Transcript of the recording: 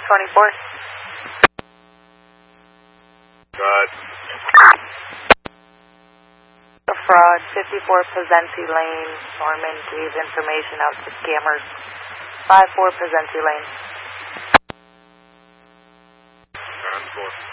24. Fraud. The fraud, 54 Pezenti Lane. Norman gave information out to scammers. 54 Pezenti Lane. 4.